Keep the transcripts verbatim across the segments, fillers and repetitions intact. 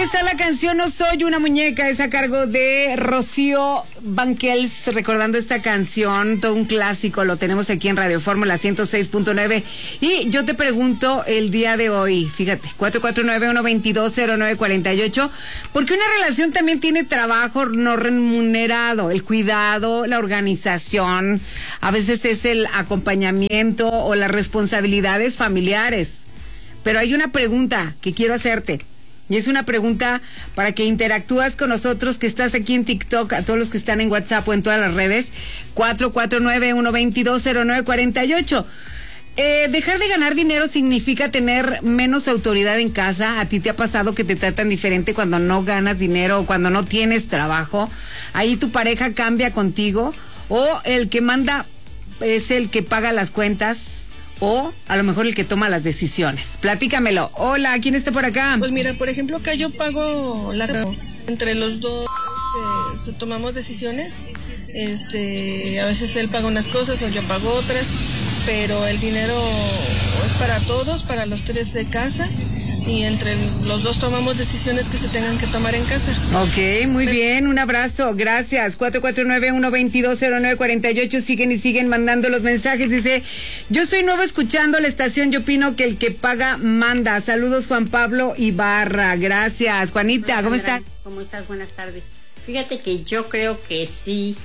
está la canción No Soy Una Muñeca, es a cargo de Rocío Banquels, recordando esta canción, todo un clásico, lo tenemos aquí en Radio Fórmula ciento seis punto nueve. Y yo te pregunto el día de hoy, fíjate, cuatro cuatro nueve, uno dos dos, cero nueve cuatro ocho, porque una relación también tiene trabajo no remunerado, el cuidado, la organización, a veces es el acompañamiento o las responsabilidades familiares. Pero hay una pregunta que quiero hacerte. Y es una pregunta para que interactúas con nosotros, que estás aquí en TikTok, a todos los que están en WhatsApp o en todas las redes, cuatro cuatro nueve, uno dos dos, cero nueve cuatro ocho. Eh, dejar de ganar dinero significa tener menos autoridad en casa. ¿A ti te ha pasado que te tratan diferente cuando no ganas dinero o cuando no tienes trabajo? Ahí tu pareja cambia contigo, o el que manda es el que paga las cuentas, o a lo mejor el que toma las decisiones. Platícamelo. Hola, ¿quién está por acá? Pues mira, por ejemplo, acá yo pago la... Entre los dos este, tomamos decisiones. Este, a veces él paga unas cosas o yo pago otras, pero el dinero es para todos, para los tres de casa, y entre los dos tomamos decisiones que se tengan que tomar en casa. Ok, muy bien, un abrazo, gracias. cuatro cuatro nueve, uno dos dos, cero nueve cuatro ocho, siguen y siguen mandando los mensajes. Dice, yo soy nuevo escuchando la estación, yo opino que el que paga manda. Saludos, Juan Pablo Ibarra. Gracias. Juanita, ¿cómo estás? ¿Cómo estás? Buenas tardes. Fíjate que yo creo que sí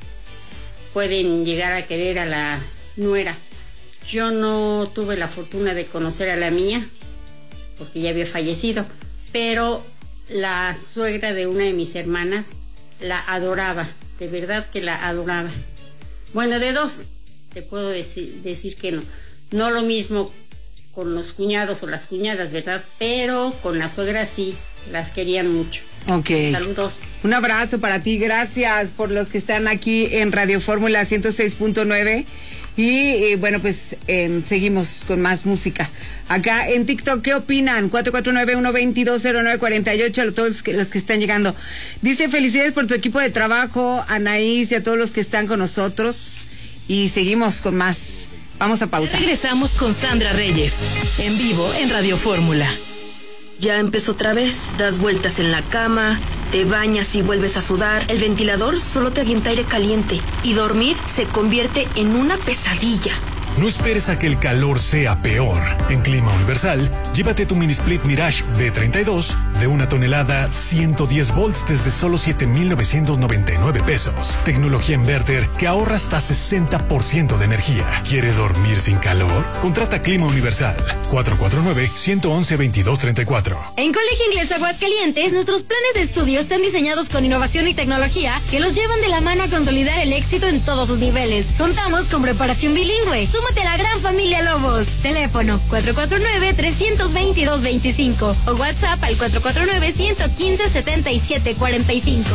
pueden llegar a querer a la nuera. Yo no tuve la fortuna de conocer a la mía, porque ya había fallecido, pero la suegra de una de mis hermanas la adoraba, de verdad que la adoraba. Bueno, de dos, te puedo decir, decir que no. No lo mismo con los cuñados o las cuñadas, ¿verdad? Pero con la suegra sí, las querían mucho. Ok. Saludos. Un abrazo para ti, gracias por los que están aquí en Radio Fórmula ciento seis punto nueve. Y eh, bueno, pues eh, seguimos con más música. Acá en TikTok, ¿qué opinan? cuatro cuatro nueve, uno dos dos, cero nueve cuatro ocho, a todos los que están llegando. Dice, felicidades por tu equipo de trabajo, Anaís, y a todos los que están con nosotros. Y seguimos con más. Vamos a pausar. Regresamos con Sandra Reyes, en vivo en Radio Fórmula. Ya empezó otra vez, das vueltas en la cama, te bañas y vuelves a sudar. El ventilador solo te avienta aire caliente y dormir se convierte en una pesadilla. No esperes a que el calor sea peor. En Clima Universal, llévate tu mini split Mirage B treinta y dos de una tonelada, ciento diez volts desde solo siete mil novecientos noventa y nueve pesos. Tecnología inverter que ahorra hasta sesenta por ciento de energía. ¿Quiere dormir sin calor? Contrata Clima Universal. cuatro cuatro nueve, uno uno uno, veintidós treinta y cuatro. En Colegio Inglés Aguascalientes, nuestros planes de estudio están diseñados con innovación y tecnología que los llevan de la mano a consolidar el éxito en todos sus niveles. Contamos con preparación bilingüe. Súmate a la gran familia Lobos. Teléfono cuatro cuatro nueve, tres dos dos, veinticinco o WhatsApp al cuatro cuatro nueve, uno uno cinco, setenta y siete cuarenta y cinco.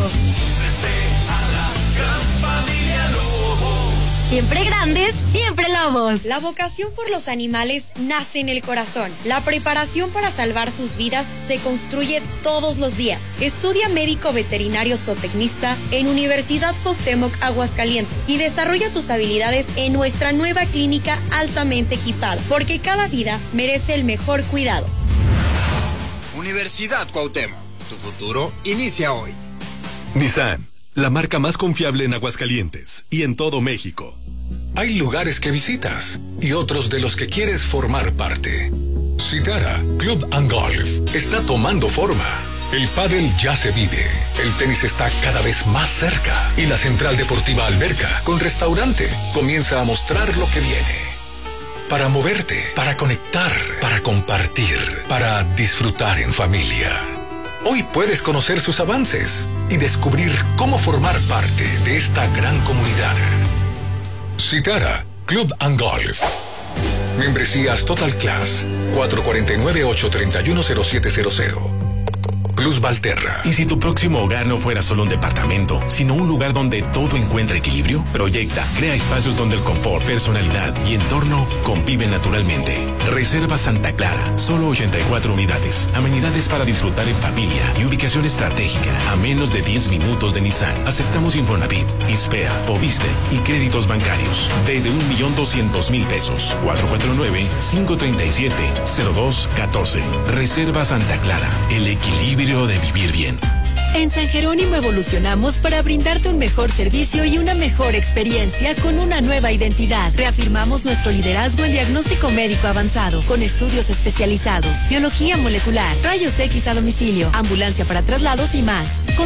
Siempre grandes, siempre lobos. La vocación por los animales nace en el corazón. La preparación para salvar sus vidas se construye todos los días. Estudia médico veterinario zootecnista en Universidad Cuauhtémoc Aguascalientes y desarrolla tus habilidades en nuestra nueva clínica altamente equipada, porque cada vida merece el mejor cuidado. Universidad Cuauhtémoc, tu futuro inicia hoy. Nissan, la marca más confiable en Aguascalientes y en todo México. Hay lugares que visitas y otros de los que quieres formar parte. Citara Club and Golf está tomando forma. El pádel ya se vive, el tenis está cada vez más cerca y la Central Deportiva Alberca, con restaurante, comienza a mostrar lo que viene. Para moverte, para conectar, para compartir, para disfrutar en familia. Hoy puedes conocer sus avances y descubrir cómo formar parte de esta gran comunidad. Citara Club and Golf. Membresías Total Class cuatro cuatro nueve, ocho tres uno, cero siete cero cero. Plus Valterra. ¿Y si tu próximo hogar no fuera solo un departamento, sino un lugar donde todo encuentra equilibrio? Proyecta, crea espacios donde el confort, personalidad y entorno conviven naturalmente. Reserva Santa Clara, solo ochenta y cuatro unidades, amenidades para disfrutar en familia y ubicación estratégica a menos de diez minutos de Nissan. Aceptamos Infonavit, Ispea, Fobiste y créditos bancarios desde un millón doscientos mil pesos. cuatro cuatro nueve, cinco tres siete, cero dos uno cuatro. Reserva Santa Clara, el equilibrio equilibrio de vivir bien. En San Jerónimo evolucionamos para brindarte un mejor servicio y una mejor experiencia con una nueva identidad. Reafirmamos nuestro liderazgo en diagnóstico médico avanzado, con estudios especializados, biología molecular, rayos X a domicilio, ambulancia para traslados y más. Con